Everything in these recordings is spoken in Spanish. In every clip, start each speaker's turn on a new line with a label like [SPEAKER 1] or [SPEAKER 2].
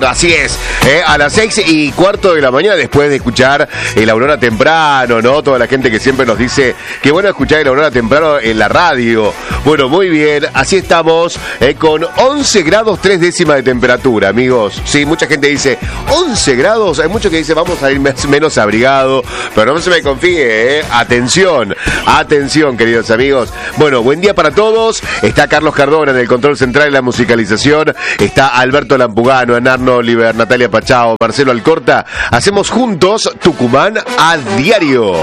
[SPEAKER 1] bueno, así es. A las 6:15 de la mañana, después de escuchar el Aurora temprano, ¿no? Toda la gente que siempre nos dice que bueno escuchar el Aurora temprano en la radio. Bueno, muy bien, así estamos, con 11 grados 3 décimas de temperatura, amigos. Sí, mucha gente dice, 11 grados, hay muchos que dicen vamos a ir menos abrigado, pero no se me confíe, Atención, queridos amigos. Bueno, buen día para todos. Está Carlos Cardona en el control central de la musicalización. Está Alberto Lampugano, Hernán Oliver, Natalia Pachao, Marcelo Alcorta. Hacemos juntos Tucumán a diario.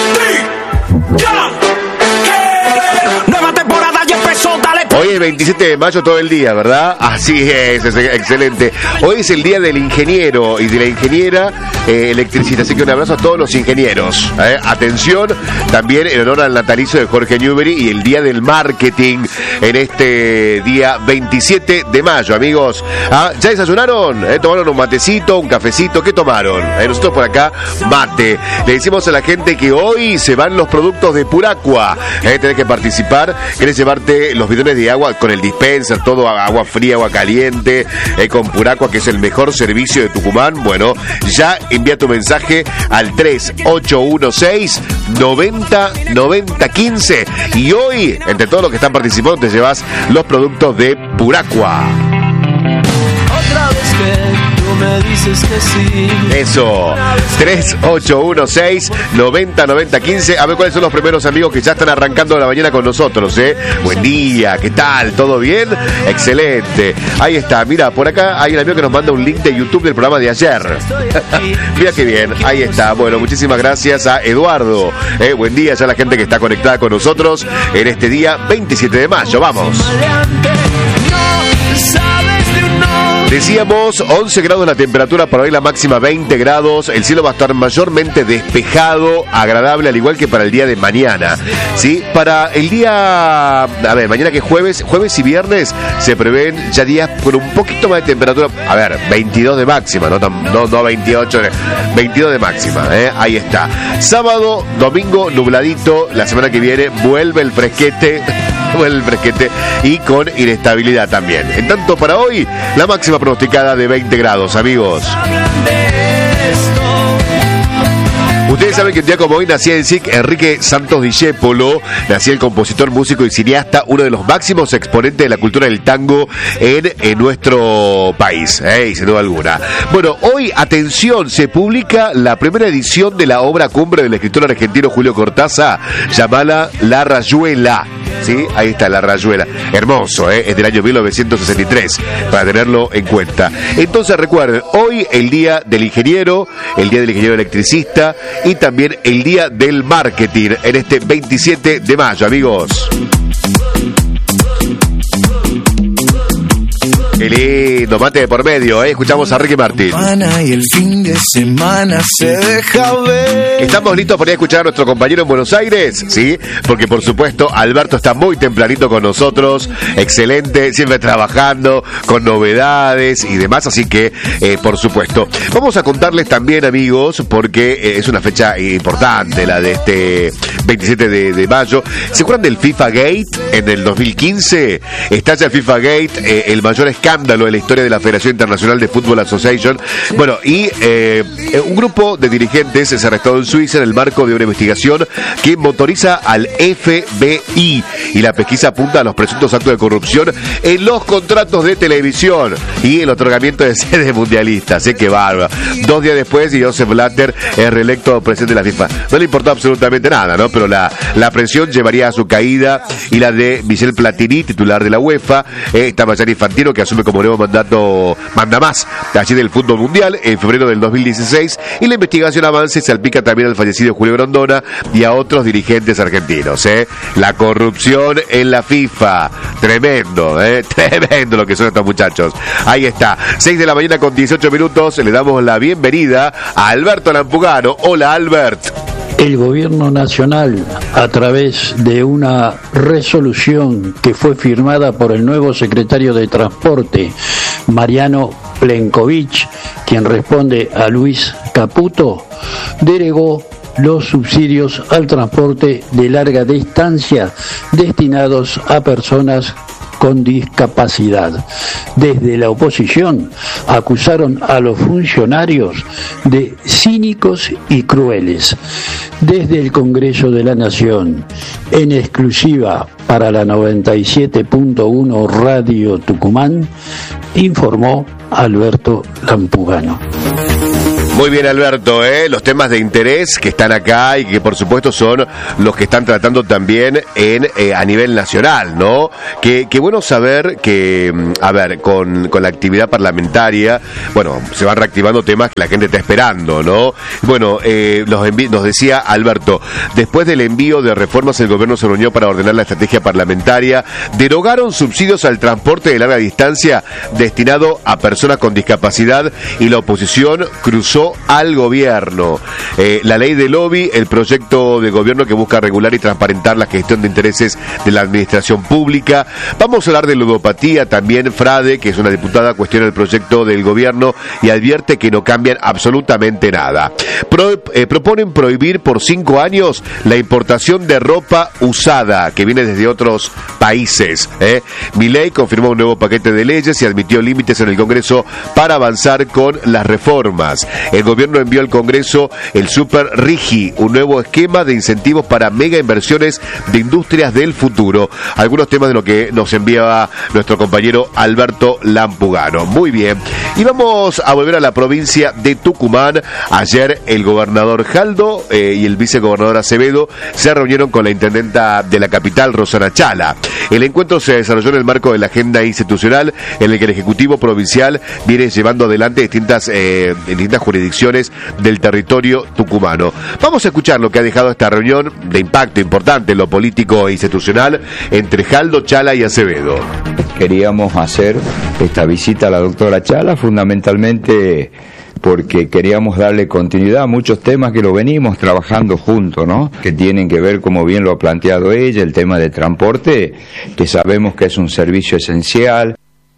[SPEAKER 2] Nueva temporada ya empezó, dale.
[SPEAKER 1] Hoy es 27 de mayo todo el día, ¿verdad? Así es excelente. Hoy es el día del ingeniero y de la ingeniera electricista, así que un abrazo a todos los ingenieros. Atención, también en honor al natalicio de Jorge Newbery y el día del marketing en este día 27 de mayo, amigos. ¿Ya desayunaron? ¿Tomaron un matecito, un cafecito? ¿Qué tomaron? Nosotros por acá, mate. Le decimos a la gente que hoy se van los productos de Puracua. Tenés que participar, querés llevarte los bidones de agua con el dispenser, todo agua fría, agua caliente, con Puracua, que es el mejor servicio de Tucumán. Bueno, ya envía tu mensaje al 3815 y hoy, entre todos los que están participando, te llevas los productos de Puracua.
[SPEAKER 2] Otra vez que tú me dices que sí.
[SPEAKER 1] Eso, 3816-909015. A ver cuáles son los primeros amigos que ya están arrancando la mañana con nosotros, Buen día, ¿qué tal? ¿Todo bien? Excelente. Ahí está, mira, por acá hay un amigo que nos manda un link de YouTube del programa de ayer. Mira qué bien, ahí está. Bueno, muchísimas gracias a Eduardo. Buen día, ya la gente que está conectada con nosotros en este día 27 de mayo. Vamos. Decíamos 11 grados la temperatura, para hoy la máxima 20 grados, el cielo va a estar mayormente despejado, agradable, al igual que para el día de mañana, ¿sí? Para el día, mañana que es jueves y viernes, se prevén ya días con un poquito más de temperatura, 22 de máxima, no 28, 22 de máxima, ahí está. Sábado, domingo, nubladito, la semana que viene vuelve el fresquete y con inestabilidad también. En tanto, para hoy, la máxima pronosticada de 20 grados, amigos. Ustedes saben que un día como hoy nacía en SIC Enrique Santos Discépolo, nacía el compositor, músico y cineasta, uno de los máximos exponentes de la cultura del tango en nuestro país, sin duda alguna. Bueno, hoy, atención, se publica la primera edición de la obra cumbre del escritor argentino Julio Cortázar, llamada La Rayuela. ¿Sí? Ahí está, La Rayuela. Hermoso, es del año 1963, para tenerlo en cuenta. Entonces recuerden, hoy el día del ingeniero electricista y también el día del marketing en este 27 de mayo, amigos. Qué lindo, mate de por medio, Escuchamos a Ricky Martin.
[SPEAKER 2] Y el fin de semana se deja ver.
[SPEAKER 1] ¿Estamos listos para ir a escuchar a nuestro compañero en Buenos Aires? Sí, porque por supuesto Alberto está muy tempranito con nosotros, excelente, siempre trabajando con novedades y demás, así que por supuesto. Vamos a contarles también, amigos, porque es una fecha importante la de este 27 de mayo. ¿Se acuerdan del FIFA Gate en el 2015? Estalla el FIFA Gate, el mayor escándalo de la historia de la Federación Internacional de Football Association. Bueno, y un grupo de dirigentes se arrestó en Suiza en el marco de una investigación que motoriza al FBI, y la pesquisa apunta a los presuntos actos de corrupción en los contratos de televisión y el otorgamiento de sedes mundialistas. ¡Qué bárbaro! 2 días después, Joseph Blatter es reelecto presidente de la FIFA. No le importó absolutamente nada, ¿no? Pero la presión llevaría a su caída, y la de Michel Platini, titular de la UEFA, está Gianni Infantino, que asume como nuevo mandamás allí del fútbol mundial en febrero del 2016, y la investigación avanza y salpica también al fallecido Julio Grondona y a otros dirigentes argentinos. La corrupción en la FIFA, tremendo lo que son estos muchachos. Ahí está, 6 de la mañana con 18 minutos, le damos la bienvenida a Alberto Lampugano. Hola, Albert.
[SPEAKER 3] El gobierno nacional, a través de una resolución que fue firmada por el nuevo secretario de Transporte, Mariano Plenković, quien responde a Luis Caputo, delegó los subsidios al transporte de larga distancia destinados a personas con discapacidad. Desde la oposición acusaron a los funcionarios de cínicos y crueles. Desde el Congreso de la Nación, en exclusiva para la 97.1 Radio Tucumán, informó Alberto Lampugano.
[SPEAKER 1] Muy bien, Alberto, los temas de interés que están acá y que por supuesto son los que están tratando también a nivel nacional, ¿no? Qué bueno saber que, a ver, con la actividad parlamentaria, bueno, se van reactivando temas que la gente está esperando, ¿no? Bueno, nos decía Alberto, después del envío de reformas, el gobierno se reunió para ordenar la estrategia parlamentaria, derogaron subsidios al transporte de larga distancia destinado a personas con discapacidad y la oposición cruzó al gobierno. La ley de lobby, el proyecto de gobierno que busca regular y transparentar la gestión de intereses de la administración pública. Vamos a hablar de ludopatía también. Frade, que es una diputada, cuestiona el proyecto del gobierno y advierte que no cambian absolutamente nada. Proponen prohibir por 5 años la importación de ropa usada que viene desde otros países. Milei confirmó un nuevo paquete de leyes y admitió límites en el Congreso para avanzar con las reformas. El gobierno envió al Congreso el Super Rigi, un nuevo esquema de incentivos para mega inversiones de industrias del futuro. Algunos temas de lo que nos enviaba nuestro compañero Alberto Lampugano. Muy bien. Y vamos a volver a la provincia de Tucumán. Ayer el gobernador Jaldo y el vicegobernador Acevedo se reunieron con la intendenta de la capital, Rosana Chala. El encuentro se desarrolló en el marco de la agenda institucional en el que el Ejecutivo Provincial viene llevando adelante distintas jurisdicciones del territorio tucumano. Vamos a escuchar lo que ha dejado esta reunión de impacto importante en lo político e institucional entre Jaldo, Chala y Acevedo.
[SPEAKER 4] Queríamos hacer esta visita a la doctora Chala fundamentalmente porque queríamos darle continuidad a muchos temas que lo venimos trabajando juntos, ¿no? Que tienen que ver, como bien lo ha planteado ella, el tema de transporte, que sabemos que es un servicio esencial.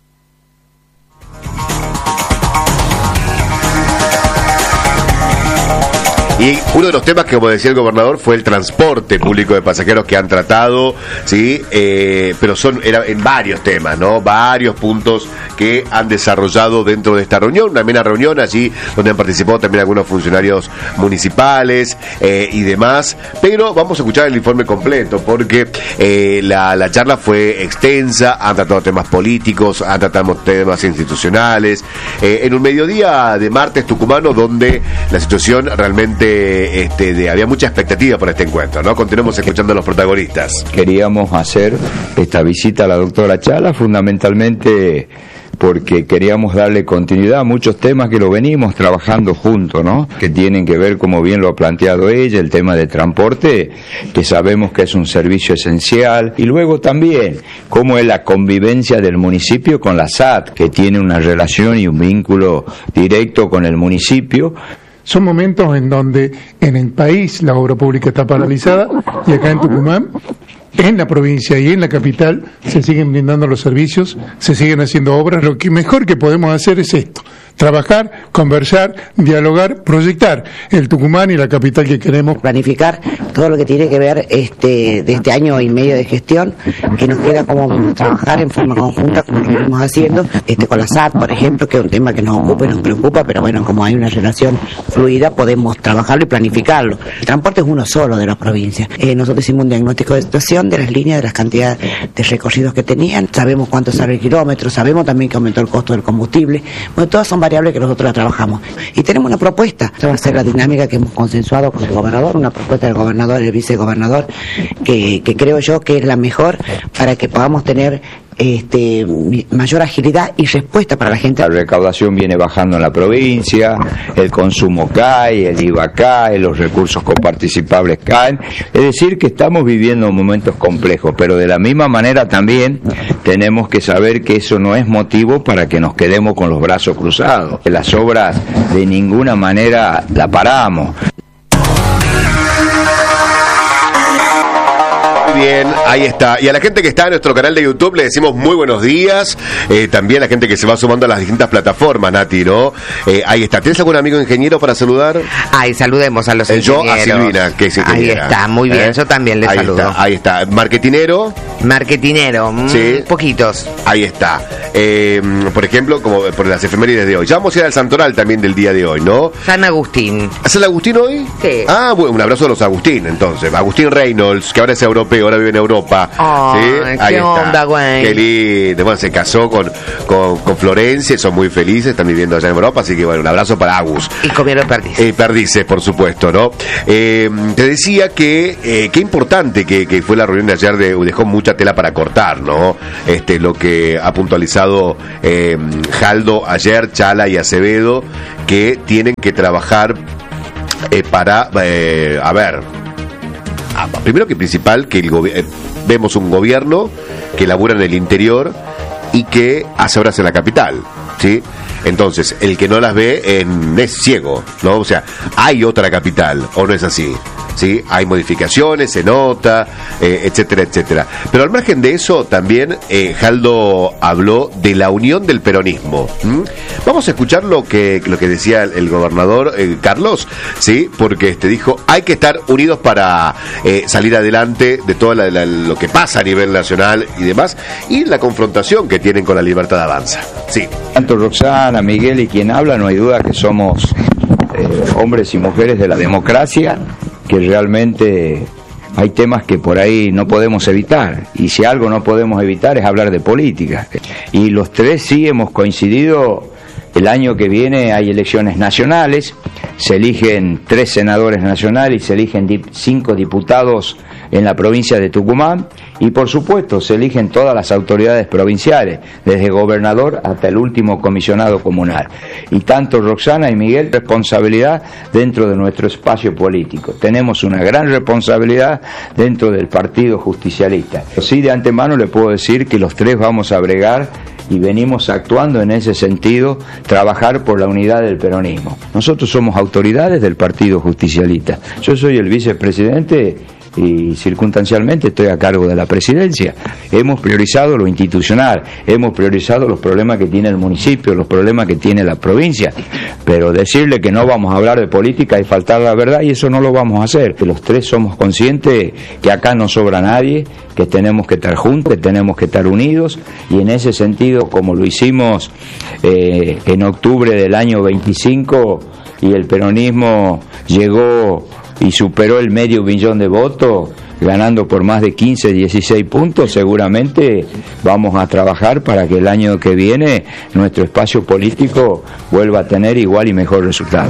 [SPEAKER 1] Y uno de los temas que, como decía el gobernador, fue el transporte público de pasajeros que han tratado, ¿sí? Pero era en varios temas, ¿no? Varios puntos que han desarrollado dentro de esta reunión, una amena reunión allí donde han participado también algunos funcionarios municipales y demás. Pero vamos a escuchar el informe completo porque la charla fue extensa, han tratado temas políticos, han tratado temas institucionales. En un mediodía de martes tucumano donde la situación realmente había mucha expectativa por este encuentro, ¿no? Continuemos escuchando a los protagonistas.
[SPEAKER 4] Queríamos hacer esta visita a la doctora Chala fundamentalmente porque queríamos darle continuidad a muchos temas que lo venimos trabajando juntos, ¿no? Que tienen que ver, como bien lo ha planteado ella, el tema de transporte, que sabemos que es un servicio esencial, y luego también cómo es la convivencia del municipio con la SAT, que tiene una relación y un vínculo directo con el municipio.
[SPEAKER 5] Son momentos en donde en el país la obra pública está paralizada y acá en Tucumán, en la provincia y en la capital, se siguen brindando los servicios, se siguen haciendo obras. Lo que mejor que podemos hacer es esto: trabajar, conversar, dialogar, proyectar el Tucumán y la capital que queremos.
[SPEAKER 6] Planificar todo lo que tiene que ver de este año y medio de gestión, que nos queda como trabajar en forma conjunta como lo venimos haciendo, con la SAT, por ejemplo, que es un tema que nos ocupa y nos preocupa, pero bueno, como hay una relación fluida, podemos trabajarlo y planificarlo. El transporte es uno solo de la provincia. Nosotros hicimos un diagnóstico de situación de las líneas, de las cantidades de recorridos que tenían, sabemos cuánto sale el kilómetro, sabemos también que aumentó el costo del combustible. Bueno, todas son variables que nosotros la trabajamos. Y tenemos una propuesta, esta va a ser la dinámica que hemos consensuado con el gobernador, una propuesta del gobernador y el vicegobernador, que creo yo que es la mejor para que podamos tener mayor agilidad y respuesta para la gente.
[SPEAKER 4] La recaudación viene bajando en la provincia, el consumo cae, el IVA cae, los recursos coparticipables caen, es decir que estamos viviendo momentos complejos, pero de la misma manera también tenemos que saber que eso no es motivo para que nos quedemos con los brazos cruzados, que las obras de ninguna manera la paramos.
[SPEAKER 1] bien, ahí está. Y a la gente que está en nuestro canal de YouTube le decimos muy buenos días. También a la gente que se va sumando a las distintas plataformas, Nati, ¿no? Ahí está. ¿Tienes algún amigo ingeniero para saludar?
[SPEAKER 7] Ay, saludemos a los ingenieros.
[SPEAKER 1] Yo a Silvina, que es ingeniera.
[SPEAKER 7] Ahí está, muy bien. Yo también le saludo.
[SPEAKER 1] Ahí está. ¿Marketinero?
[SPEAKER 7] Marketinero,
[SPEAKER 1] sí.
[SPEAKER 7] Poquitos.
[SPEAKER 1] Ahí está. Por ejemplo, como por las efemérides de hoy. Ya vamos a ir al Santoral también del día de hoy, ¿no?
[SPEAKER 7] San Agustín.
[SPEAKER 1] ¿Es San Agustín hoy?
[SPEAKER 7] Sí.
[SPEAKER 1] Ah, bueno, un abrazo a los Agustín, entonces. Agustín Reynolds, que ahora es europeo, ahora vive en Europa.
[SPEAKER 7] Oh,
[SPEAKER 1] ¿sí? Ahí
[SPEAKER 7] qué
[SPEAKER 1] está.
[SPEAKER 7] onda, güey.
[SPEAKER 1] Qué lindo. Bueno, se casó con Florencia, son muy felices, están viviendo allá en Europa, así que bueno, un abrazo para Agus.
[SPEAKER 7] Y comieron perdices.
[SPEAKER 1] Perdices, por supuesto, ¿no? Te decía que qué importante que fue la reunión de ayer, dejó mucha tela para cortar, ¿no? Lo que ha puntualizado Jaldo ayer, Chala y Acevedo, que tienen que trabajar para, primero que principal, que vemos un gobierno que labura en el interior y que hace obras en la capital, ¿sí? Entonces, el que no las ve es ciego, ¿no? O sea, hay otra capital, ¿o no es así? ¿Sí? Hay modificaciones, se nota, etcétera, etcétera. Pero al margen de eso, también Jaldo habló de la unión del peronismo. Vamos a escuchar lo que decía el gobernador Carlos, ¿sí? Porque dijo, hay que estar unidos para salir adelante de todo lo que pasa a nivel nacional y demás, y la confrontación que tienen con la Libertad Avanza. Sí.
[SPEAKER 4] Tanto Roxana, Miguel y quien habla, no hay duda que somos hombres y mujeres de la democracia, que realmente hay temas que por ahí no podemos evitar, y si algo no podemos evitar es hablar de política. Y los tres sí hemos coincidido. El año que viene hay elecciones nacionales, se eligen 3 senadores nacionales y se eligen 5 diputados en la provincia de Tucumán, y por supuesto se eligen todas las autoridades provinciales, desde gobernador hasta el último comisionado comunal. Y tanto Roxana y Miguel, responsabilidad dentro de nuestro espacio político. Tenemos una gran responsabilidad dentro del Partido Justicialista. Sí, de antemano le puedo decir que los tres vamos a bregar, y venimos actuando en ese sentido, trabajar por la unidad del peronismo. Nosotros somos autoridades del Partido Justicialista. Yo soy el vicepresidente y circunstancialmente estoy a cargo de la presidencia. Hemos priorizado lo institucional, hemos priorizado los problemas que tiene el municipio, los problemas que tiene la provincia, pero decirle que no vamos a hablar de política es faltar la verdad, y eso no lo vamos a hacer. Los tres somos conscientes que acá no sobra nadie, que tenemos que estar juntos, que tenemos que estar unidos, y en ese sentido, como lo hicimos en octubre del año 25, y el peronismo llegó y superó el 500 000 de votos, ganando por más de 15, 16 puntos, seguramente vamos a trabajar para que el año que viene nuestro espacio político vuelva a tener igual y mejor resultado.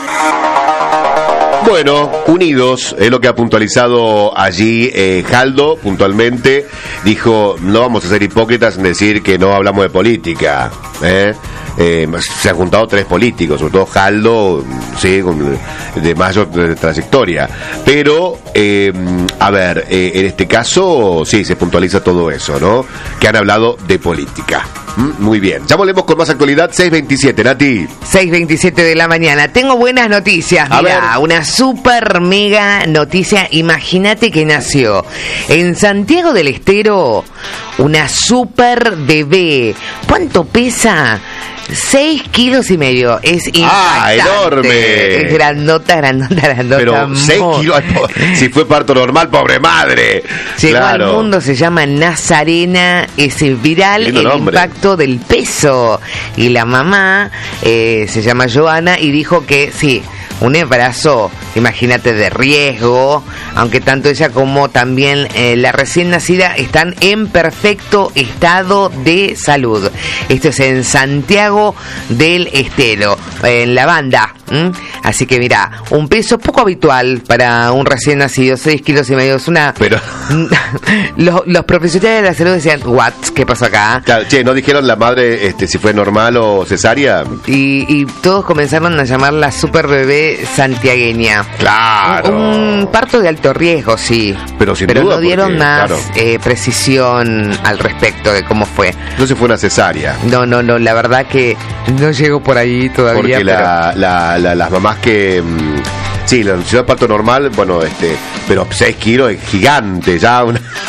[SPEAKER 1] Bueno, unidos, es lo que ha puntualizado allí Jaldo, puntualmente. Dijo, no vamos a ser hipócritas en decir que no hablamos de política, se han juntado 3 políticos, sobre todo Jaldo, sí, de mayor trayectoria. Pero, en este caso, sí, se puntualiza todo eso, ¿no? Que han hablado de política. Muy bien. Ya volvemos con más actualidad. 6:27, Nati.
[SPEAKER 7] 6:27 de la mañana. Tengo buenas noticias. Mira, una super mega noticia. Imagínate que nació en Santiago del Estero una super bebé. ¿Cuánto pesa? 6,5 kilos. Es impactante.
[SPEAKER 1] ¡Ah, enorme!
[SPEAKER 7] Es grandota.
[SPEAKER 1] Pero 6 kilos, si fue parto normal, pobre madre.
[SPEAKER 7] Llegó al mundo, se llama Nazarena, es viral el impacto del peso. Y la mamá se llama Joana y dijo que sí, un embarazo, imagínate, de riesgo, aunque tanto ella como también la recién nacida están en perfecto estado de salud. Esto es en Santiago del Estero, en la banda. Así que mira, un peso poco habitual para un recién nacido, 6,5 kilos. Es una...
[SPEAKER 1] Pero...
[SPEAKER 7] los profesionales de la salud decían, ¿what? ¿Qué pasó acá?
[SPEAKER 1] Claro, ¿no dijeron la madre si fue normal o cesárea?
[SPEAKER 7] Y todos comenzaron a llamarla super bebé santiagueña.
[SPEAKER 1] Claro.
[SPEAKER 7] Un parto de alto riesgo, sí.
[SPEAKER 1] Pero sin
[SPEAKER 7] duda,
[SPEAKER 1] no
[SPEAKER 7] dieron
[SPEAKER 1] porque,
[SPEAKER 7] más
[SPEAKER 1] claro,
[SPEAKER 7] precisión al respecto de cómo fue.
[SPEAKER 1] No se fue una cesárea.
[SPEAKER 7] No, la verdad que no llegó por ahí todavía.
[SPEAKER 1] Porque las mamás que Sí, la anunció de parto normal, bueno, pero 6 kilos es gigante, ya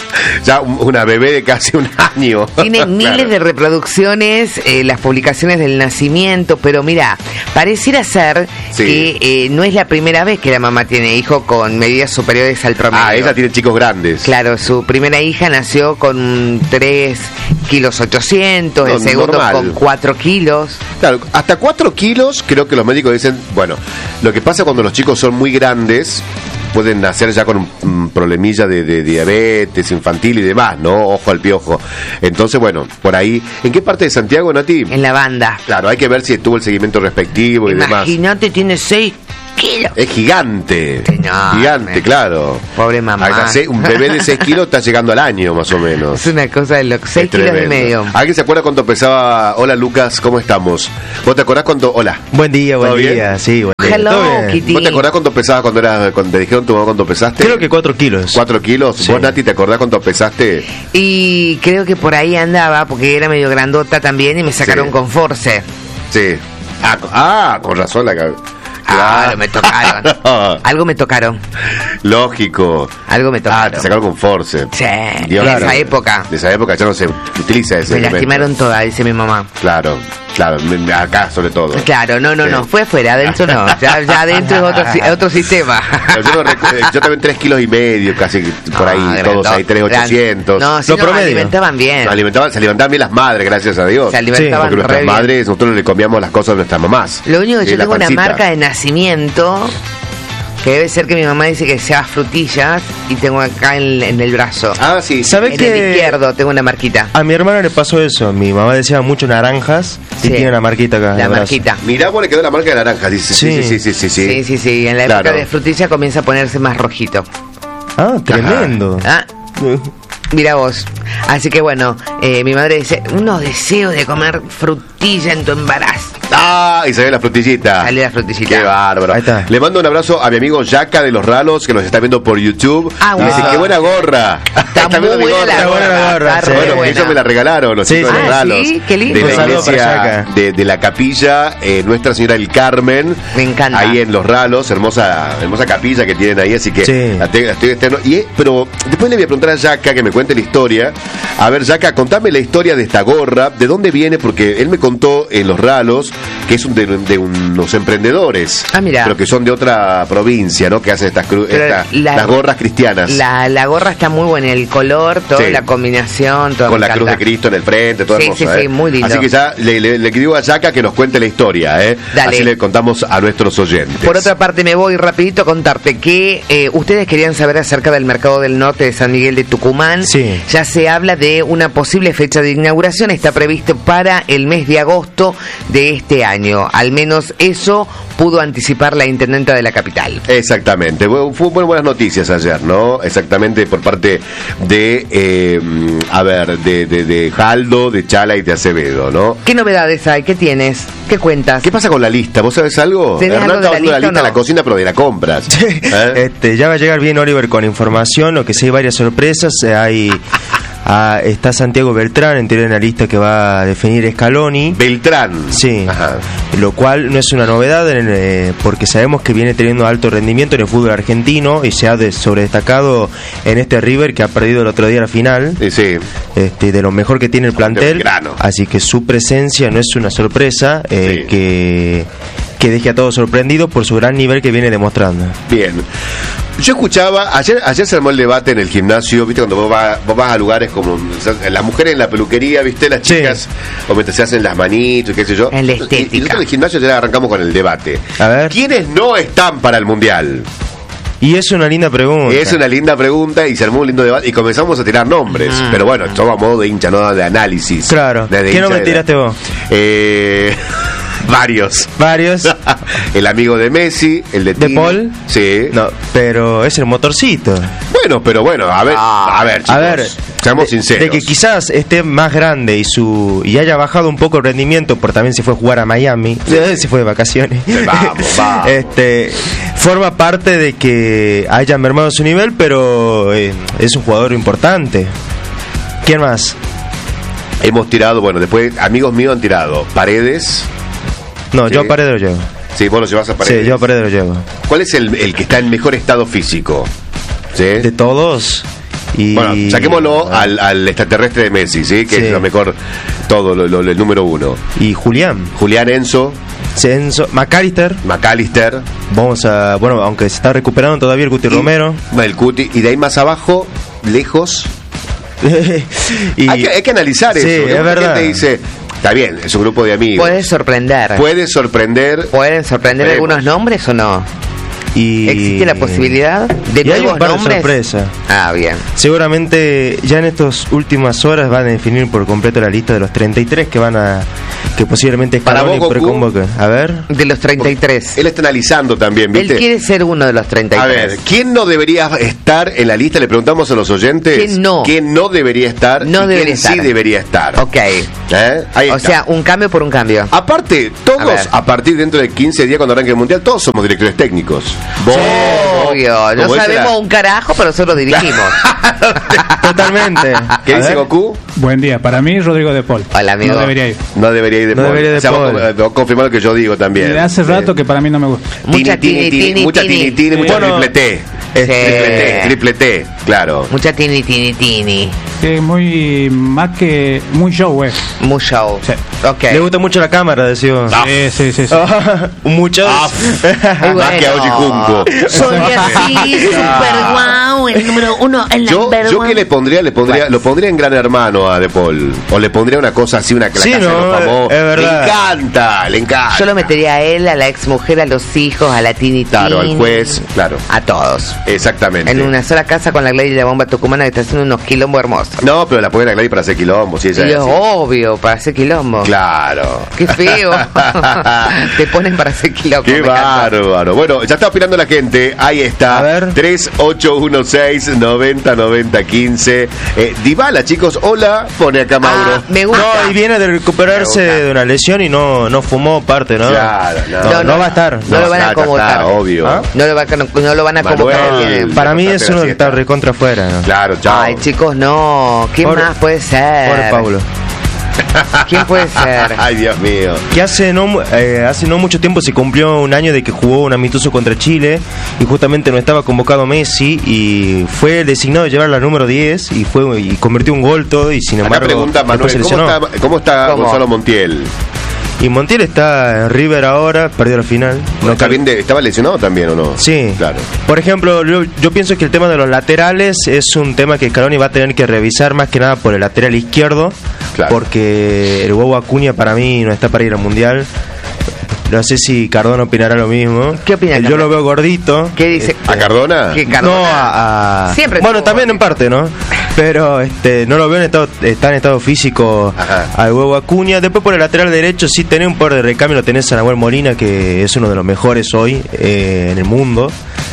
[SPEAKER 1] una bebé de casi un año.
[SPEAKER 7] Tiene miles de reproducciones, las publicaciones del nacimiento, pero mira, pareciera ser que no es la primera vez que la mamá tiene hijo con medidas superiores al promedio.
[SPEAKER 1] Ah, ella tiene chicos grandes.
[SPEAKER 7] Claro, su primera hija nació con 3 kilos 800, el segundo
[SPEAKER 1] normal.
[SPEAKER 7] con 4 kilos.
[SPEAKER 1] Claro, hasta 4 kilos creo que los médicos dicen, bueno, lo que pasa cuando los chicos son muy grandes, pueden nacer ya con un problemilla de diabetes infantil y demás, ¿no? Ojo al piojo. Entonces, bueno, por ahí. ¿En qué parte de Santiago, Nati?
[SPEAKER 7] En la banda.
[SPEAKER 1] Claro, hay que ver si tuvo el seguimiento respectivo y demás.
[SPEAKER 7] Imagínate, tiene 6 kilos.
[SPEAKER 1] Es gigante.
[SPEAKER 7] No,
[SPEAKER 1] gigante, claro.
[SPEAKER 7] Pobre mamá.
[SPEAKER 1] Un bebé de 6 kilos está llegando al año, más o menos.
[SPEAKER 7] Es una cosa de los 6 kilos y medio.
[SPEAKER 1] ¿Alguien se acuerda cuánto pesaba? Hola, Lucas, ¿cómo estamos? ¿Vos te acordás cuánto? Hola.
[SPEAKER 8] Buen día,
[SPEAKER 1] ¿Todo bien?
[SPEAKER 8] sí, buen día.
[SPEAKER 7] Hello, Kitty.
[SPEAKER 1] ¿Vos te acordás cuánto pesabas cuando te dijeron tu mamá cuánto pesaste?
[SPEAKER 8] Creo que 4 kilos.
[SPEAKER 1] 4 kilos.
[SPEAKER 8] Sí.
[SPEAKER 1] ¿Vos, Nati, te acordás cuánto pesaste?
[SPEAKER 7] Y creo que por ahí andaba, porque era medio grandota también y me sacaron con force.
[SPEAKER 1] Sí. Con razón la cabeza.
[SPEAKER 7] Claro, me tocaron. Algo me tocaron.
[SPEAKER 1] Lógico.
[SPEAKER 7] Algo me tocaron.
[SPEAKER 1] Te sacaron con force.
[SPEAKER 7] Sí,
[SPEAKER 1] Dios,
[SPEAKER 7] de esa época.
[SPEAKER 1] De esa época ya no se utiliza ese
[SPEAKER 7] Me
[SPEAKER 1] elemento.
[SPEAKER 7] lastimaron toda, dice mi mamá.
[SPEAKER 1] Claro, acá sobre todo.
[SPEAKER 7] Claro, no, fue afuera, adentro no. Ya adentro es otro sistema.
[SPEAKER 1] Yo también 3 kilos y medio, casi por ahí, todos ahí, 3,800.
[SPEAKER 7] No, si nos alimentaban bien.
[SPEAKER 1] Se alimentaban bien las madres, gracias a Dios.
[SPEAKER 7] Se alimentaban
[SPEAKER 1] porque nuestras madres, nosotros le comíamos las cosas a nuestras mamás.
[SPEAKER 7] Lo único que yo tengo una marca de nacimiento, que debe ser que mi mamá dice que sea frutillas, y tengo acá en el brazo.
[SPEAKER 1] Ah, sí.
[SPEAKER 8] ¿Sabes
[SPEAKER 7] que en el izquierdo tengo una marquita?
[SPEAKER 8] A mi hermana le pasó eso. Mi mamá decía mucho naranjas y tiene una marquita acá.
[SPEAKER 7] La marquita.
[SPEAKER 1] Mirá, vos le quedó la marca de naranja, dice.
[SPEAKER 7] Sí. En la época de frutilla comienza a ponerse más rojito.
[SPEAKER 8] Ah, tremendo.
[SPEAKER 7] Mira vos. Así que bueno, mi madre dice, unos deseos de comer frutilla en tu embarazo.
[SPEAKER 1] Y salió la frutillita.
[SPEAKER 7] Salió la frutillita.
[SPEAKER 1] Qué bárbaro.
[SPEAKER 8] Ahí está.
[SPEAKER 1] Le mando un abrazo a mi amigo Yaka de los Ralos, que nos está viendo por YouTube. Y dice, qué buena gorra.
[SPEAKER 7] Está muy buena la gorra.
[SPEAKER 1] Bueno, ellos me la regalaron, los chicos de los Ralos.
[SPEAKER 7] Sí, qué lindo.
[SPEAKER 1] De la iglesia, de la capilla Nuestra Señora del Carmen.
[SPEAKER 7] Me encanta.
[SPEAKER 1] Ahí en Los Ralos, hermosa capilla que tienen ahí, así que la estoy externo. Pero después le voy a preguntar a Yaka que me cuente la historia. A ver, Yaka, contame la historia de esta gorra, de dónde viene, porque él me contó en Los Ralos que es de unos emprendedores,
[SPEAKER 7] mira,
[SPEAKER 1] pero que son de otra provincia, ¿no? Que hacen las gorras cristianas.
[SPEAKER 7] La gorra está muy buena, el color, toda la combinación, todo.
[SPEAKER 1] Con la cruz de Cristo en el frente, todo hermoso.
[SPEAKER 7] Sí, muy lindo.
[SPEAKER 1] Así que ya le digo a Yaka que nos cuente la historia,
[SPEAKER 7] Dale.
[SPEAKER 1] Así le contamos a nuestros oyentes.
[SPEAKER 7] Por otra parte, me voy rapidito a contarte que ustedes querían saber acerca del Mercado del Norte de San Miguel de Tucumán.
[SPEAKER 8] Sí.
[SPEAKER 7] Ya se habla de una posible fecha de inauguración, está previsto para el mes de agosto de este año. Al menos eso pudo anticipar la intendenta de la capital.
[SPEAKER 1] Exactamente. Fueron buenas noticias ayer, ¿no? Exactamente por parte de Jaldo, de Chala y de Acevedo, ¿no?
[SPEAKER 7] ¿Qué novedades hay? ¿Qué tienes? ¿Qué cuentas?
[SPEAKER 1] ¿Qué pasa con la lista? ¿Vos sabés algo?
[SPEAKER 7] ¿Tenés algo de la lista o no?
[SPEAKER 1] La cocina, pero de la compras.
[SPEAKER 8] Ya va a llegar bien Oliver con información, lo que sí hay varias sorpresas. Está Santiago Beltrán en la lista que va a definir Scaloni.
[SPEAKER 1] Beltrán.
[SPEAKER 8] Sí.
[SPEAKER 1] Ajá.
[SPEAKER 8] Lo cual no es una novedad porque sabemos que viene teniendo alto rendimiento en el fútbol argentino y se ha sobredestacado en este River que ha perdido el otro día la final.
[SPEAKER 1] Sí.
[SPEAKER 8] De lo mejor que tiene el plantel. Así que su presencia no es una sorpresa que deje a todos sorprendidos por su gran nivel que viene demostrando. Bien.
[SPEAKER 1] Yo escuchaba, ayer se armó el debate en el gimnasio, viste, cuando vos vas a lugares como las mujeres en la peluquería, viste, las chicas, o mientras se hacen las manitos y qué sé yo.
[SPEAKER 7] En la estética.
[SPEAKER 1] Y nosotros en el gimnasio ya arrancamos con el debate.
[SPEAKER 8] A ver.
[SPEAKER 1] ¿Quiénes no están para el Mundial?
[SPEAKER 8] Y es una linda pregunta.
[SPEAKER 1] Es una linda pregunta y se armó un lindo debate y comenzamos a tirar nombres. Pero bueno, todo a modo de hincha, no de análisis.
[SPEAKER 8] Claro. ¿Qué nombre tiraste vos?
[SPEAKER 1] Varios. El amigo de Messi, el de
[SPEAKER 8] Tino. ¿De Paul?
[SPEAKER 1] Sí.
[SPEAKER 8] No, pero es el motorcito.
[SPEAKER 1] Bueno, a ver, chicos, seamos sinceros.
[SPEAKER 8] De que quizás esté más grande y haya bajado un poco el rendimiento, porque también se fue a jugar a Miami, se fue de vacaciones.
[SPEAKER 1] Vamos.
[SPEAKER 8] Forma parte de que haya mermado su nivel, pero es un jugador importante. ¿Quién más?
[SPEAKER 1] Hemos tirado, después amigos míos han tirado Paredes.
[SPEAKER 8] No, yo a Paredes lo llevo.
[SPEAKER 1] Sí, vos lo llevas a Paredes.
[SPEAKER 8] Sí, yo a Paredes lo llevo.
[SPEAKER 1] ¿Cuál es el que está en mejor estado físico? ¿Sí?
[SPEAKER 8] De todos. Y...
[SPEAKER 1] Bueno, saquémoslo al extraterrestre de Messi, ¿sí? Que es lo mejor, todo, el número uno.
[SPEAKER 8] Y Julián,
[SPEAKER 1] Enzo.
[SPEAKER 8] McAllister. Vamos a... Bueno, aunque se está recuperando todavía el Cuti Romero.
[SPEAKER 1] El Cuti. Y de ahí más abajo, lejos... hay que analizar eso.
[SPEAKER 8] Es verdad.
[SPEAKER 1] Gente dice... Está bien, es un grupo de amigos.
[SPEAKER 7] Puede sorprender.
[SPEAKER 1] ¿Pueden sorprender
[SPEAKER 7] algunos nombres o no?
[SPEAKER 8] Y
[SPEAKER 7] ¿existe la posibilidad de nuevos
[SPEAKER 8] hay un par
[SPEAKER 7] nombres?
[SPEAKER 8] de sorpresas.
[SPEAKER 7] Ah, bien.
[SPEAKER 8] Seguramente ya en estas últimas horas van a definir por completo la lista de los 33 que posiblemente Scaloni preconvoque. A ver.
[SPEAKER 7] De los 33.
[SPEAKER 1] Él está analizando también, ¿viste?
[SPEAKER 7] Él quiere ser uno de los 33.
[SPEAKER 1] A ver, ¿quién no debería estar en la lista? Le preguntamos a los oyentes. ¿Quién no debería estar? ¿Quién sí debería estar?
[SPEAKER 7] Ok.
[SPEAKER 1] Ahí
[SPEAKER 7] o sea, un cambio por un cambio.
[SPEAKER 1] Aparte, todos, a partir dentro de 15 días cuando arranque el Mundial, todos somos directores técnicos.
[SPEAKER 7] Obvio, no sabemos un carajo, pero nosotros dirigimos.
[SPEAKER 8] Totalmente.
[SPEAKER 1] ¿Qué dice Goku?
[SPEAKER 9] Buen día, para mí Rodrigo de Paul.
[SPEAKER 7] Hola, amigo.
[SPEAKER 1] No debería ir de Paul. O sea, vos confirmás lo que yo digo también.
[SPEAKER 9] Desde hace rato que para mí no me gusta.
[SPEAKER 1] Mucha tini, mucha triple T. Triple T, claro.
[SPEAKER 7] Mucha tini.
[SPEAKER 9] Más que muy show,
[SPEAKER 7] Muy show.
[SPEAKER 9] Sí.
[SPEAKER 7] Okay.
[SPEAKER 8] Le gusta mucho la cámara, decía.
[SPEAKER 9] Sí.
[SPEAKER 8] Mucho.
[SPEAKER 1] Más que a Oji Junco.
[SPEAKER 7] Soy así, super guau, el número uno, el number one.
[SPEAKER 1] Yo que le pondría, lo pondría en Gran Hermano a De Paul. O le pondría una cosa así, una clase de los famosos.
[SPEAKER 8] Es verdad.
[SPEAKER 1] Le encanta.
[SPEAKER 7] Yo lo metería a él, a la ex mujer, a los hijos, a la tini.
[SPEAKER 1] Claro, al juez, claro.
[SPEAKER 7] A todos.
[SPEAKER 1] Exactamente.
[SPEAKER 7] En una sola casa con la Gladys y la bomba tucumana que está haciendo unos quilombos hermosos.
[SPEAKER 1] No, pero la ponen a Gladys para hacer quilombo. Si ella
[SPEAKER 7] es obvio, para hacer quilombo.
[SPEAKER 1] Claro.
[SPEAKER 7] Qué feo. Te ponen para hacer quilombo.
[SPEAKER 1] Qué bárbaro. Bueno, ya está opinando la gente. Ahí está.
[SPEAKER 8] A ver.
[SPEAKER 1] 3816-909015. Dybala, chicos. Hola. Pone acá Mauro.
[SPEAKER 7] Me gusta.
[SPEAKER 8] No, y viene de recuperarse de una lesión y no fumó parte, ¿no?
[SPEAKER 1] Claro,
[SPEAKER 8] no va a estar.
[SPEAKER 7] No lo van a convocar.
[SPEAKER 1] Obvio.
[SPEAKER 7] ¿Ah? No lo van a convocar.
[SPEAKER 8] Para mí es uno que está recontra afuera, ¿no?
[SPEAKER 1] Claro, chao.
[SPEAKER 7] Ay, chicos, no. ¿Quién más puede ser?
[SPEAKER 8] Pobre Paulo.
[SPEAKER 7] ¿Quién puede ser?
[SPEAKER 1] Ay, Dios mío.
[SPEAKER 8] Que hace no mucho tiempo se cumplió un año de que jugó un amistoso contra Chile y justamente no estaba convocado Messi y fue el designado de llevar la número 10 y convirtió un gol todo y sin embargo
[SPEAKER 1] pregunta Manuel, ¿cómo está Gonzalo Montiel?
[SPEAKER 8] Y Montiel está en River ahora, perdió la final.
[SPEAKER 1] ¿Estaba lesionado también o no?
[SPEAKER 8] Sí,
[SPEAKER 1] claro.
[SPEAKER 8] Por ejemplo, yo pienso que el tema de los laterales es un tema que Scaloni va a tener que revisar más que nada por el lateral izquierdo, claro. Porque el huevo Acuña para mí no está para ir al Mundial. No sé si Cardona opinará lo mismo.
[SPEAKER 7] ¿Qué opina?
[SPEAKER 8] Yo lo veo gordito.
[SPEAKER 7] ¿Qué dice?
[SPEAKER 1] ¿A Cardona?
[SPEAKER 8] No,
[SPEAKER 7] siempre.
[SPEAKER 8] Bueno, también en parte, ¿no? Pero no lo veo está en estado físico al huevo Acuña. Después por el lateral derecho sí tenés un par de recambio. Lo tenés a Nahuel Molina, que es uno de los mejores hoy en el mundo.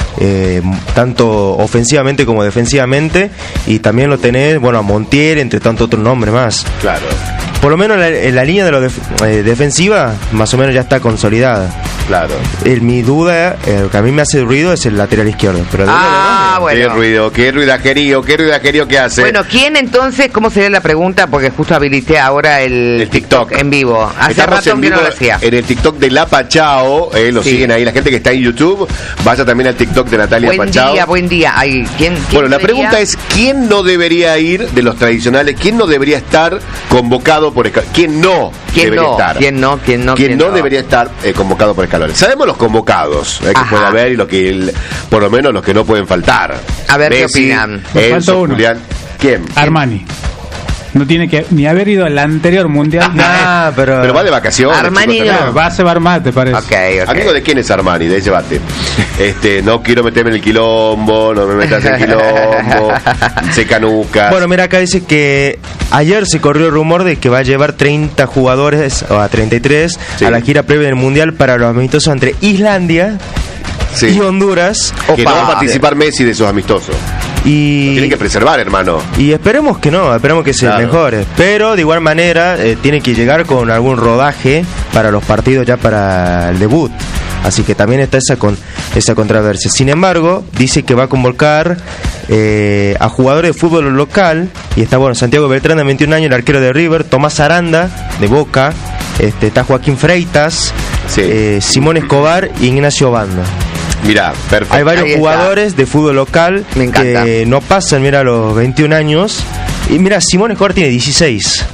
[SPEAKER 8] Tanto ofensivamente como defensivamente. Y también lo tenés, a Montiel, entre tanto otro nombre más.
[SPEAKER 1] Claro.
[SPEAKER 8] Por lo menos la línea de la defensiva más o menos ya está consolidada.
[SPEAKER 1] Claro.
[SPEAKER 8] Mi duda, que a mí me hace ruido, es el lateral izquierdo. Pero
[SPEAKER 7] bueno.
[SPEAKER 1] Qué ruidajerío que hace.
[SPEAKER 7] Bueno, ¿quién entonces? ¿Cómo sería la pregunta? Porque justo habilité ahora el TikTok en vivo. Hace rato que no lo hacía.
[SPEAKER 1] En el TikTok de La Pachao, lo siguen ahí. La gente que está en YouTube, vaya también al TikTok de Natalia Pachao.
[SPEAKER 7] Buen día. Ay, ¿quién
[SPEAKER 1] bueno, la pregunta es, ¿quién no debería ir de los tradicionales? ¿Quién no debería estar convocado por Scaloni? ¿Quién no debería estar?
[SPEAKER 7] ¿Quién no
[SPEAKER 1] debería estar convocado por Scaloni? Sabemos los convocados que puede haber y por lo menos los que no pueden faltar.
[SPEAKER 7] A ver,
[SPEAKER 1] Messi,
[SPEAKER 7] ¿qué opinan?
[SPEAKER 1] Enzo, Julián. ¿Quién?
[SPEAKER 9] Armani. No tiene que ni haber ido al anterior mundial.
[SPEAKER 1] Pero va de vacaciones.
[SPEAKER 7] Armani no.
[SPEAKER 9] Va a cebar más, ¿te parece?
[SPEAKER 7] Okay.
[SPEAKER 1] Amigo, ¿de quién es Armani? De ese bate. No quiero meterme en el quilombo, no me metas en el quilombo. Se canuca.
[SPEAKER 8] Bueno, mira, acá dice que ayer se corrió el rumor de que va a llevar 30 jugadores, o a 33, a la gira previa del mundial para los amistosos entre Islandia y Honduras.
[SPEAKER 1] Que no va a participar Messi de esos amistosos.
[SPEAKER 8] Y
[SPEAKER 1] tienen que preservar, hermano.
[SPEAKER 8] Y esperemos que se mejore. Pero de igual manera tiene que llegar con algún rodaje para los partidos ya para el debut. Así que también está esa controversia. Sin embargo, dice que va a convocar a jugadores de fútbol local. Y está Santiago Beltrán, de 21 años, el arquero de River, Tomás Aranda, de Boca, está Joaquín Freitas, Simón Escobar y Ignacio Banda.
[SPEAKER 1] Mirá, perfecto.
[SPEAKER 8] Hay varios jugadores de fútbol local que no pasan, mira, los 21 años. Y mira, Simón Escobar tiene 16.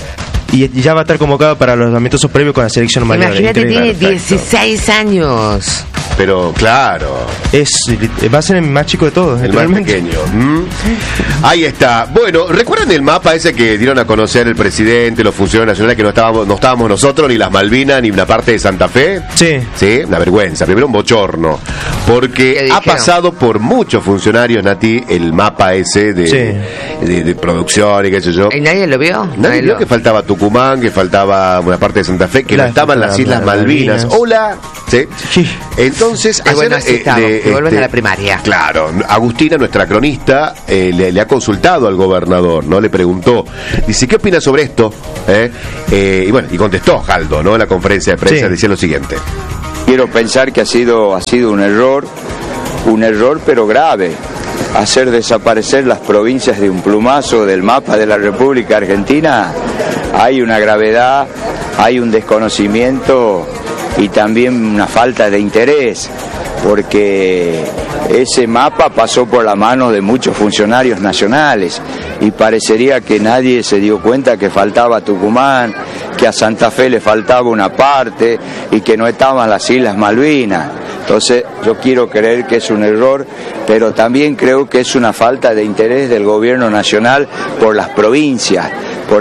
[SPEAKER 8] Y ya va a estar convocado para los amistosos previos con la selección mayor.
[SPEAKER 7] Imagínate, tiene 16 años.
[SPEAKER 1] Pero claro,
[SPEAKER 8] va a ser el más chico de todos,
[SPEAKER 1] el más pequeño. Ahí está. Bueno, ¿recuerdan el mapa ese que dieron a conocer el presidente, los funcionarios nacionales, que no estábamos nosotros, ni las Malvinas, ni una parte de Santa Fe? Sí, una vergüenza, primero un bochorno, porque ha pasado por muchos funcionarios, Nati, el mapa ese de producción y qué sé yo.
[SPEAKER 7] ¿Y nadie lo vio?
[SPEAKER 1] Nadie vio que faltaba Tucumán, que faltaba una parte de Santa Fe, que no estaban las Islas Malvinas. Hola. ¿Sí? Entonces,
[SPEAKER 7] ayer vuelven a la primaria.
[SPEAKER 1] Claro, Agustina, nuestra cronista, le ha consultado al gobernador, ¿no? Le preguntó, dice, ¿qué opina sobre esto? Y bueno, y contestó Jaldo, ¿no? En la conferencia de prensa, decía lo siguiente.
[SPEAKER 4] Quiero pensar que ha sido un error pero grave, hacer desaparecer las provincias de un plumazo del mapa de la República Argentina. Hay una gravedad, hay un desconocimiento y también una falta de interés, porque ese mapa pasó por la mano de muchos funcionarios nacionales y parecería que nadie se dio cuenta que faltaba Tucumán, que a Santa Fe le faltaba una parte y que no estaban las Islas Malvinas. Entonces yo quiero creer que es un error, pero también creo que es una falta de interés del gobierno nacional por las provincias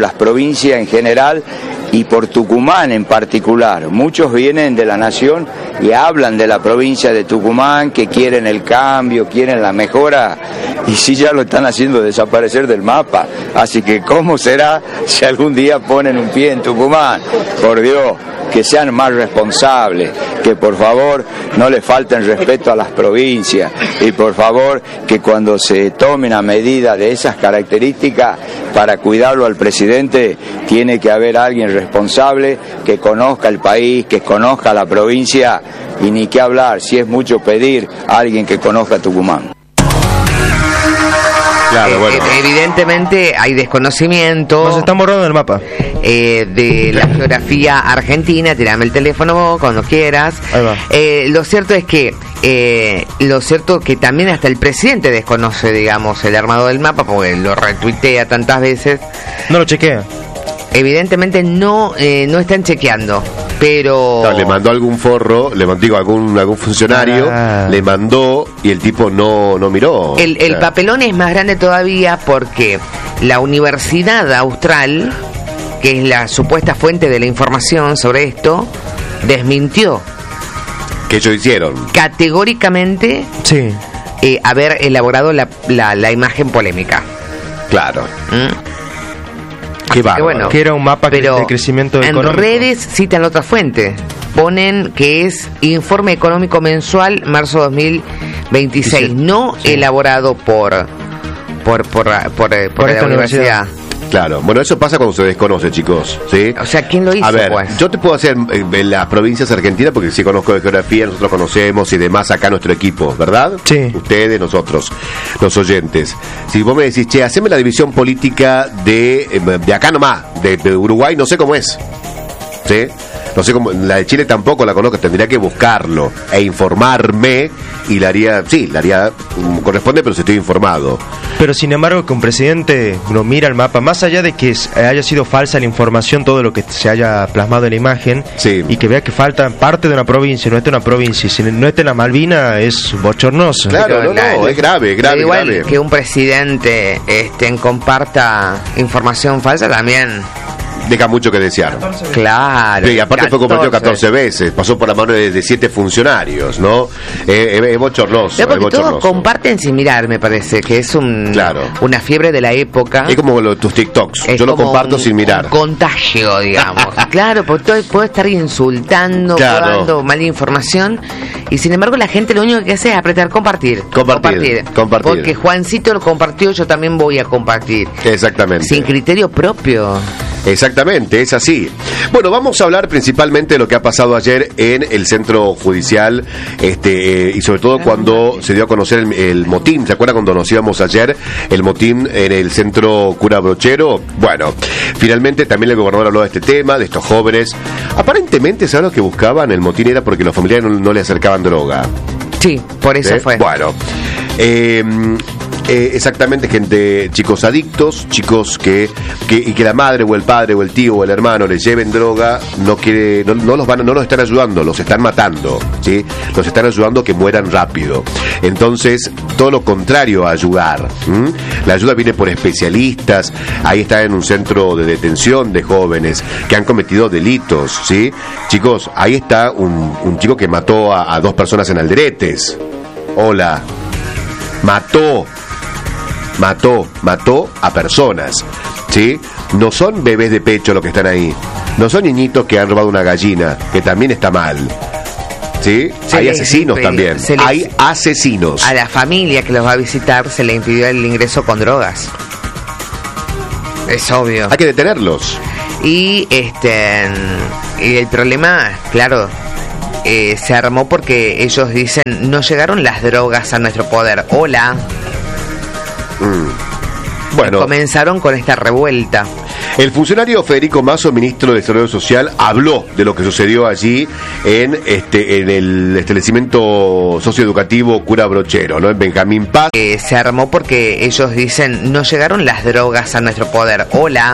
[SPEAKER 4] en general y por Tucumán en particular. Muchos vienen de la nación y hablan de la provincia de Tucumán, que quieren el cambio, quieren la mejora, y sí ya lo están haciendo desaparecer del mapa. Así que ¿cómo será si algún día ponen un pie en Tucumán? Por Dios, que sean más responsables, que por favor no le falten respeto a las provincias, y por favor que cuando se tome una medida de esas características para cuidarlo al presidente, tiene que haber alguien responsable que conozca el país, que conozca la provincia, y ni qué hablar, si es mucho pedir a alguien que conozca Tucumán.
[SPEAKER 1] Claro, bueno.
[SPEAKER 7] Evidentemente hay desconocimiento.
[SPEAKER 8] Nos están borrando el mapa.
[SPEAKER 7] De la geografía argentina. Tirame el teléfono cuando quieras.
[SPEAKER 8] Ahí va.
[SPEAKER 7] Lo cierto es que también hasta el presidente desconoce, digamos, el armado del mapa, porque lo retuitea tantas veces.
[SPEAKER 8] No lo chequea.
[SPEAKER 7] Evidentemente no están chequeando, pero...
[SPEAKER 1] No, le mandó algún forro, algún funcionario, le mandó y el tipo no miró.
[SPEAKER 7] El papelón es más grande todavía porque la Universidad Austral, que es la supuesta fuente de la información sobre esto, desmintió.
[SPEAKER 1] ¿Qué ellos hicieron?
[SPEAKER 7] Categóricamente haber elaborado la imagen polémica.
[SPEAKER 1] Claro. Qué bárbaro.
[SPEAKER 7] Bueno,
[SPEAKER 8] que era un mapa de crecimiento económico.
[SPEAKER 7] En redes citan otra fuente. Ponen que es Informe Económico Mensual, marzo 2026, no elaborado por la universidad.
[SPEAKER 1] Claro, bueno, eso pasa cuando se desconoce, chicos, ¿sí?
[SPEAKER 7] O sea, ¿quién lo hizo,
[SPEAKER 1] A ver,
[SPEAKER 7] pues?
[SPEAKER 1] yo te puedo hacer en las provincias argentinas, porque sí conozco de geografía, nosotros conocemos y demás acá nuestro equipo, ¿verdad?
[SPEAKER 8] Sí.
[SPEAKER 1] Ustedes, nosotros, los oyentes. Si vos me decís, che, haceme la división política de acá nomás, de Uruguay, no sé cómo es, ¿sí? No sé cómo, la de Chile tampoco la conozco, tendría que buscarlo e informarme, y la haría como corresponde, pero si estoy informado.
[SPEAKER 8] Pero sin embargo, que un presidente no mira el mapa, más allá de que haya sido falsa la información, todo lo que se haya plasmado en la imagen, y que vea que falta parte de una provincia, no está en una provincia, y si no está en la Malvina, es bochornoso.
[SPEAKER 1] Claro, es grave.
[SPEAKER 7] Igual que un presidente comparta información falsa también
[SPEAKER 1] deja mucho que desear.
[SPEAKER 7] Claro.
[SPEAKER 1] Y aparte fue compartido 14 veces, pasó por la mano de 7 funcionarios, ¿no? Es bochornoso.
[SPEAKER 7] Porque todos comparten sin mirar, me parece, que es una fiebre de la época.
[SPEAKER 1] Es como tus TikToks, yo lo comparto sin mirar.
[SPEAKER 7] Un contagio, digamos. Claro, porque puedo estar insultando, dando mala información, y sin embargo la gente lo único que hace es apretar compartir. Porque Juancito lo compartió, yo también voy a compartir.
[SPEAKER 1] Exactamente.
[SPEAKER 7] Sin criterio propio.
[SPEAKER 1] Exactamente. Exactamente, es así. Bueno, vamos a hablar principalmente de lo que ha pasado ayer en el centro judicial, y sobre todo cuando se dio a conocer el motín. ¿Se acuerda cuando nos íbamos ayer? El motín en el centro Cura Brochero. Bueno, finalmente también el gobernador habló de este tema, de estos jóvenes. Aparentemente, ¿sabes lo que buscaban? El motín era porque los familiares no le acercaban droga.
[SPEAKER 7] Sí, por eso fue.
[SPEAKER 1] Bueno, exactamente, gente, chicos adictos, chicos que la madre o el padre o el tío o el hermano les lleven droga, no los están ayudando, los están matando, ¿sí? Los están ayudando a que mueran rápido. Entonces, todo lo contrario a ayudar. La ayuda viene por especialistas. Ahí está en un centro de detención de jóvenes que han cometido delitos, ¿sí? Chicos, ahí está un chico que mató a 2 personas en Alderetes. Hola. Mató a personas, ¿sí? No son bebés de pecho los que están ahí. No son niñitos que han robado una gallina, que también está mal. ¿Sí? Hay asesinos también. Hay asesinos.
[SPEAKER 7] A la familia que los va a visitar se le impidió el ingreso con drogas. Es obvio.
[SPEAKER 1] Hay que detenerlos.
[SPEAKER 7] Y el problema, claro, se armó porque ellos dicen, no llegaron las drogas a nuestro poder. Hola.
[SPEAKER 1] Bueno,
[SPEAKER 7] comenzaron con esta revuelta.
[SPEAKER 1] El funcionario Federico Mazo, ministro de Desarrollo Social, habló de lo que sucedió allí en el establecimiento socioeducativo Cura Brochero, ¿no? En Benjamín Paz.
[SPEAKER 7] Se armó porque ellos dicen, no llegaron las drogas a nuestro poder. Hola.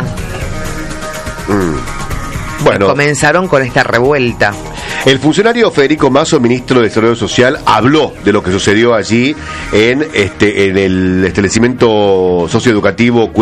[SPEAKER 1] Bueno,
[SPEAKER 7] comenzaron con esta revuelta.
[SPEAKER 1] El funcionario Federico Mazo, ministro de Desarrollo Social, habló de lo que sucedió allí en el establecimiento socioeducativo